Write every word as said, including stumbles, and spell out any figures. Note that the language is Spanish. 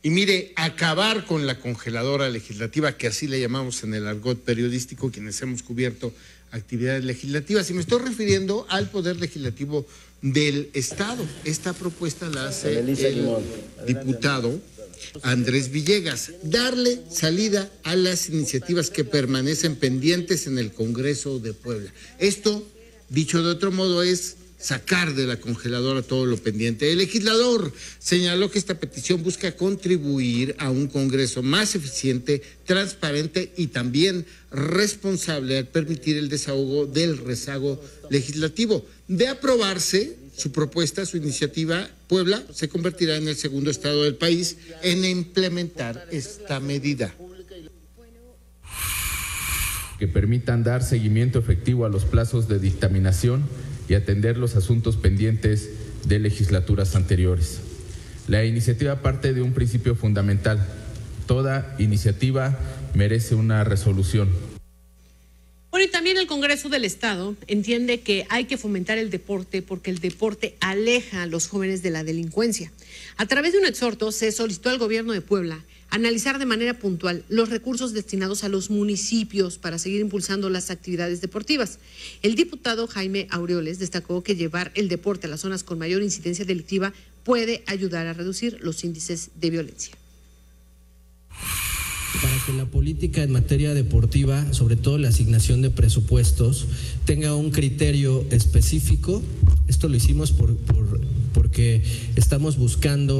Y mire, acabar con la congeladora legislativa, que así le llamamos en el argot periodístico, quienes hemos cubierto actividades legislativas. Y me estoy refiriendo al Poder Legislativo del Estado. Esta propuesta la hace el diputado Andrés Villegas. Darle salida a las iniciativas que permanecen pendientes en el Congreso de Puebla. Esto, dicho de otro modo, es sacar de la congeladora todo lo pendiente. El legislador señaló que esta petición busca contribuir a un Congreso más eficiente, transparente y también responsable al permitir el desahogo del rezago legislativo. De aprobarse su propuesta, su iniciativa, Puebla se convertirá en el segundo estado del país en implementar esta medida. Que permitan dar seguimiento efectivo a los plazos de dictaminación y atender los asuntos pendientes de legislaturas anteriores. La iniciativa parte de un principio fundamental. Toda iniciativa merece una resolución. Bueno, y también el Congreso del Estado entiende que hay que fomentar el deporte porque el deporte aleja a los jóvenes de la delincuencia. A través de un exhorto se solicitó al gobierno de Puebla analizar de manera puntual los recursos destinados a los municipios para seguir impulsando las actividades deportivas. El diputado Jaime Aureoles destacó que llevar el deporte a las zonas con mayor incidencia delictiva puede ayudar a reducir los índices de violencia. Para que la política en materia deportiva, sobre todo la asignación de presupuestos, tenga un criterio específico. Esto lo hicimos por, por, porque estamos buscando